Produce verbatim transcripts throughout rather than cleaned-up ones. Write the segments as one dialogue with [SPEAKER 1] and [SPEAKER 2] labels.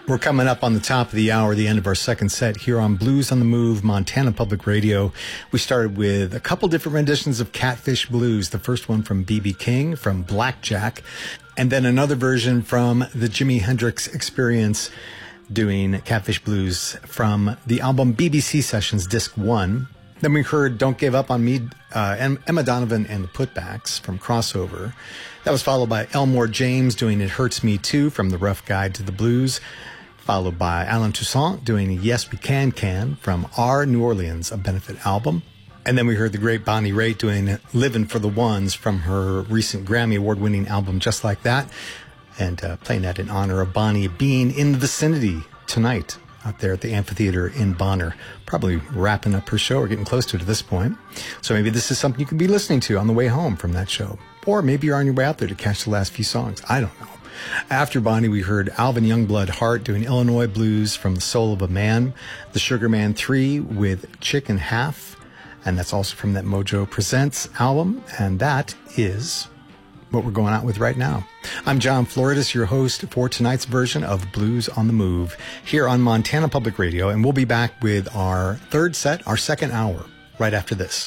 [SPEAKER 1] We're coming up on the top of the hour, the end of our second set here on Blues on the Move, Montana Public Radio. We started with a couple different renditions of Catfish Blues. The first one from B B King, from Blackjack, and then another version from the Jimi Hendrix Experience doing Catfish Blues from the album B B C Sessions Disc one. Then we heard Don't Give Up on Me, uh, Emma Donovan and the Putbacks from Crossover. That was followed by Elmore James doing It Hurts Me Too from The Rough Guide to the Blues, followed by Alan Toussaint doing Yes We Can Can from Our New Orleans, a benefit album. And then we heard the great Bonnie Raitt doing Livin' for the Ones from her recent Grammy Award-winning album Just Like That, and uh, playing that in honor of Bonnie being in the vicinity tonight out there at the amphitheater in Bonner, probably wrapping up her show or getting close to it at this point. So maybe this is something you could be listening to on the way home from that show. Or maybe you're on your way out there to catch the last few songs. I don't know. After Bonnie, we heard Alvin Youngblood Hart doing Illinois Blues from The Soul of a Man, the Sugarman three with Chicken Half, and that's also from that Mojo Presents album, and that is what we're going out with right now. I'm John Floridis, your host for tonight's version of Blues on the Move here on Montana Public Radio, and we'll be back with our third set, our second hour, right after this.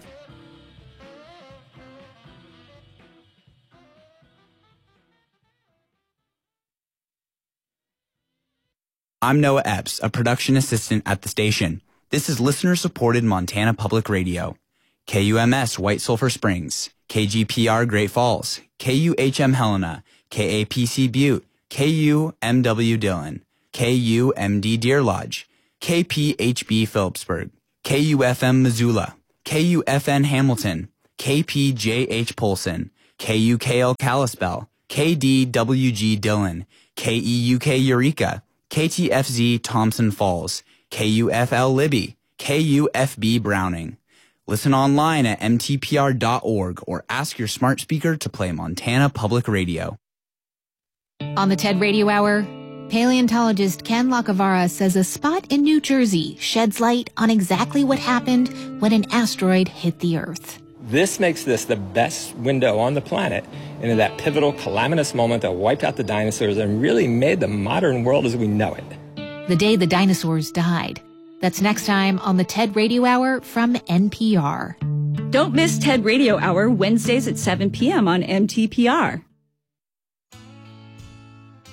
[SPEAKER 2] I'm Noah Epps, a production assistant at the station. This is listener-supported Montana Public Radio. K U M S White Sulphur Springs, K G P R Great Falls, K U H M Helena, K A P C Butte, K U M W Dillon, K U M D Deer Lodge, K P H B Phillipsburg, K U F M Missoula, K U F N Hamilton, K P J H Polson, K U K L Kalispell, K D W G Dillon, K E U K Eureka, K T F Z Thompson Falls, K U F L Libby, K U F B Browning. Listen online at M T P R dot org or ask your smart speaker to play Montana Public Radio.
[SPEAKER 3] On the TED Radio Hour, paleontologist Ken Lacavara says a spot in New Jersey sheds light on exactly what happened when an asteroid hit the Earth.
[SPEAKER 4] This makes this the best window on the planet into that pivotal calamitous moment that wiped out the dinosaurs and really made the modern world as we know it.
[SPEAKER 3] The day the dinosaurs died. That's next time on the TED Radio Hour from N P R.
[SPEAKER 5] Don't miss TED Radio Hour Wednesdays at seven p.m. on M T P R.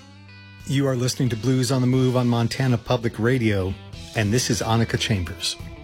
[SPEAKER 1] You are listening to Blues on the Move on Montana Public Radio, and this is Annika Chambers.